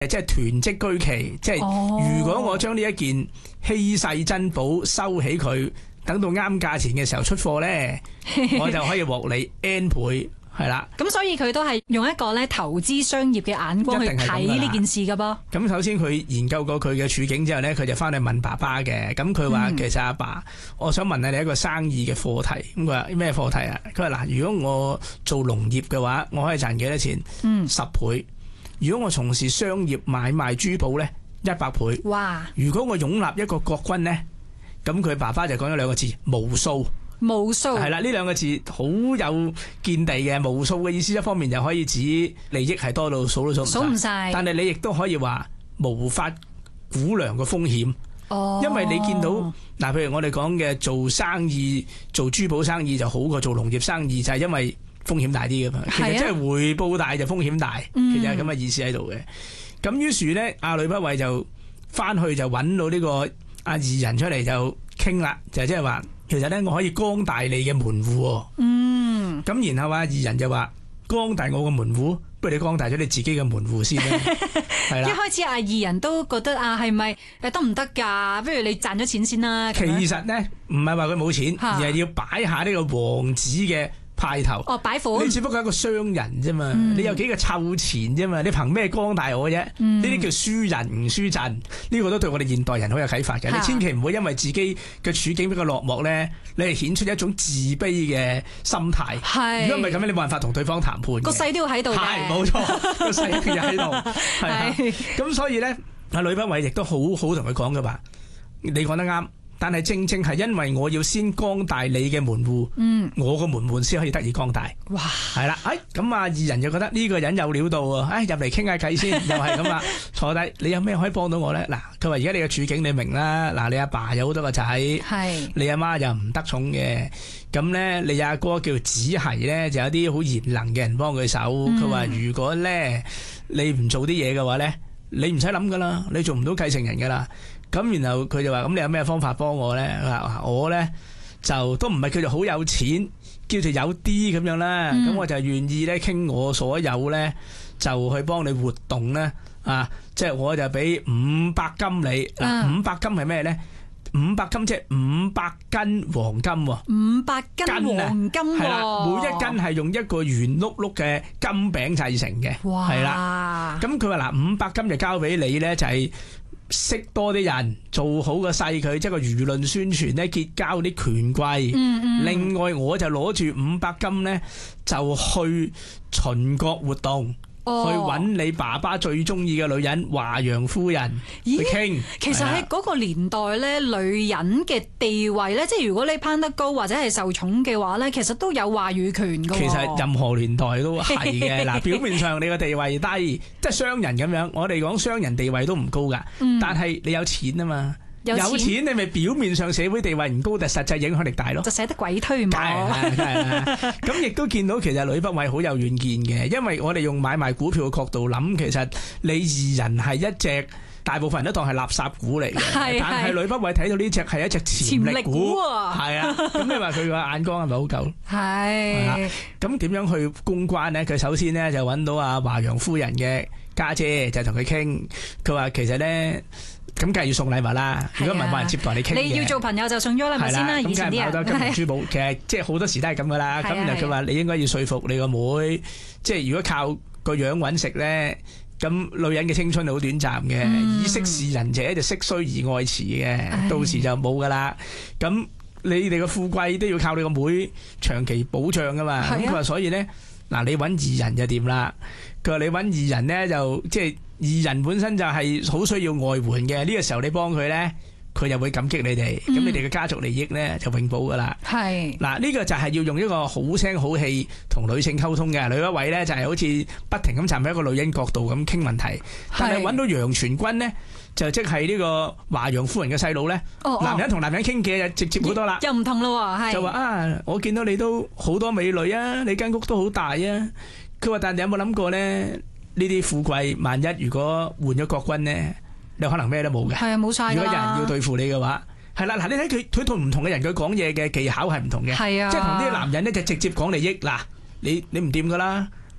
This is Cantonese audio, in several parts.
即係囤積居奇，即係如果我將呢一件稀世珍寶收起佢，等到啱價錢嘅時候出貨咧，我就可以獲利 N 倍。係啦， 咁所以佢都係用一個咧投資商業嘅眼光去睇呢件事噶噃。咁首先佢研究過佢嘅處境之後咧，佢就翻去問爸爸嘅。咁佢話其實阿爸，我想問下你一個生意嘅課題。咁佢話咩課題啊？佢話嗱，如果我做農業嘅話，我可以賺幾多錢？10倍。如果我從事商業買賣珠寶咧，100倍。哇！如果我擁立一個國君咧，咁佢爸爸就講咗2個字：無數。無數係啦，呢2個字好有見地嘅。無數嘅意思，一方面就可以指利益係多到數都數唔晒，但係你亦都可以話無法估量嘅風險。因為你見到嗱，譬如我哋講嘅做生意、做珠寶生意就好過做農業生意，就係因為風險大啲㗎嘛。其實即係回報大就風險大，其實係咁嘅意思喺度嘅。咁於是咧，阿呂不韋就翻去就揾到呢個阿義人出嚟就傾啦，就即係話。其實咧，我可以光大你嘅門戶。咁然後啊，義人就話光大我個門戶，不如你光大咗你自己嘅門戶先啦。係啦，一開始阿義人都覺得啊，係咪得唔得㗎？不如你賺咗錢先啦。其實咧，唔係話佢冇錢，而係要擺下呢個王子嘅派頭。擺款。你只不過係一個商人啫嘛，你有幾個臭錢啫嘛，你憑咩光大我啫？呢啲叫輸人唔輸陣，呢個都對我哋現代人好有啟發嘅。你千祈唔好因為自己嘅處境比較落寞咧，你係顯出一種自卑嘅心態。如果唔係咁樣，你冇辦法同對方談判。個勢都要喺度嘅。係冇錯，個勢一定要喺度。係。咁所以咧，阿呂不韋亦都好好同佢講嘅話，你講得啱。但係正正係因為我要先光大你嘅門戶，我個門戶先可以得以光大。哇！係啦，咁啊，義人就覺得呢個人有料到喎，入嚟傾下偈先，又係咁啦，坐低，你有咩可以幫到我咧？嗱，佢話而家你嘅處境你明啦，嗱，你阿爸有好多個仔，你阿媽又唔得寵嘅，咁咧你阿哥叫子奚咧，就有啲好賢能嘅人幫佢手。佢話如果咧你唔做啲嘢嘅話咧，你唔使諗噶啦，你做唔到繼承人噶啦。咁然後佢就話：咁你有咩方法幫我咧？我咧就都唔係叫做好有錢，叫做有啲咁樣啦。咁我就願意咧傾我所有咧，就去幫你活動咧。即係我就俾500金你。500金係咩咧？500金即係500斤黃金喎。500斤黃金係啦，每一斤係用一個圓碌碌嘅金餅製成嘅。哇！係啦。咁佢話嗱，500金就交俾你咧，就係識多啲人，做好個勢佢，即係個輿論宣傳咧，結交啲權貴。另外我就攞住500金咧，就去秦國活動。去揾你爸爸最中意嘅女人華陽夫人去傾。其實喺嗰個年代咧，女人嘅地位咧，即係如果你攀得高或者係受寵嘅話咧，其實都有話語權㗎。其實任何年代都係嘅。嗱，表面上你個地位低，即係商人咁樣，我哋講商人地位都唔高㗎。但係你有錢啊嘛。有錢你咪表面上社會地位唔高，但實際影響力大咯。就捨得鬼推磨。係咁亦都見到其實呂不韋好有遠見嘅，因為我哋用買賣股票嘅角度諗，其實你義人係一隻大部分人都當係垃圾股嚟嘅，但係呂不韋睇到呢隻係一隻潛力股。係啊，咁你話佢個眼光係咪好夠？係。咁點樣去公關呢？佢首先呢就揾到阿華陽夫人嘅家姐，就同佢傾。佢話其實呢。咁梗係要送禮物啦，如果唔係冇人接待你傾嘅。你要做朋友就送咗禮物先啦，以前啲人。咁梗係買多金銀珠寶，其實即係好多時都係咁噶啦。咁然後佢話你應該要說服你個妹，即係如果靠個樣揾食咧，咁女人嘅青春係好短暫嘅，以息事人者就息衰而愛弛嘅，到時就冇噶啦。咁你哋嘅富貴都要靠你個妹長期保障噶嘛。咁佢話所以咧，嗱你揾義人就掂啦。佢話你揾義人咧就即係。義人本身就係好需要外援嘅，呢個時候你幫佢咧，佢就會感激你哋，咁你哋嘅家族利益咧就永保噶啦。係嗱，呢個就係要用一個好聲好氣同女性溝通嘅。呂不韋咧就係好似不停咁站喺一個女人角度咁傾問題，但係揾到楊全軍咧，就即係呢個華陽夫人嘅細佬咧。男人同男人傾偈就直接好多啦，又唔同咯喎。就話我見到你都好多美女啊，你間屋都好大啊。佢話但你有冇諗過咧？呢啲富貴，萬一如果換咗國君咧，你可能咩都冇嘅。係啊，冇晒。如果有人要對付你嘅話，係啦，嗱，你睇佢同唔同嘅人佢講嘢嘅技巧係唔同嘅。係啊，即係同啲男人咧就直接講利益。嗱，你唔掂噶啦，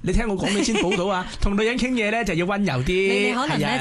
你聽我講你先補到啊！同女人傾嘢咧就要溫柔啲。 你可能咧